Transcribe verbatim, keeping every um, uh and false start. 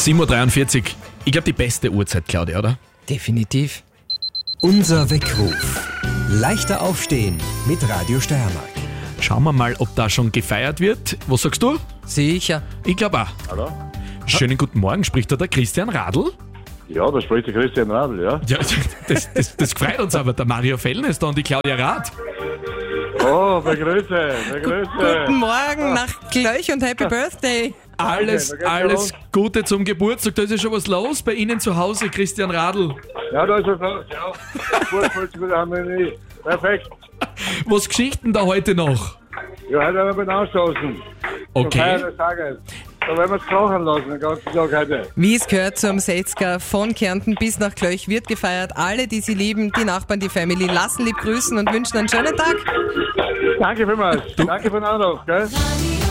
sieben Uhr dreiundvierzig. Ich glaube, die beste Uhrzeit, Claudia, oder? Definitiv. Unser Weckruf. Leichter aufstehen mit Radio Steiermark. Schauen wir mal, ob da schon gefeiert wird. Was sagst du? Sicher. Ich glaube auch. Hallo? Schönen guten Morgen, spricht da der Christian Radl? Ja, da spricht der Christian Radl, ja. Ja, das, das, das freut uns aber. Der Mario Fellner ist da und die Claudia Rath. Oh, begrüße, begrüße. Guten Morgen nach Glöch und Happy Birthday. Alles, da geht's alles ja Gute zum Geburtstag. Da ist ja schon was los bei Ihnen zu Hause, Christian Radl. Ja, da ist was los, ja. Fußball wieder Harmonie. Perfekt. Was Geschichten da heute noch? Ja, heute werden wir mit anstoßen. Okay. Zum Feiern des Tages. Da werden wir es krachen lassen, den ganzen Tag heute. Wie es gehört zum Setzger von Kärnten bis nach Glöch wird gefeiert. Alle, die sie lieben, die Nachbarn, die Family, lassen lieb grüßen und wünschen einen schönen Tag. Danke vielmals. Danke für den Anruf, gell?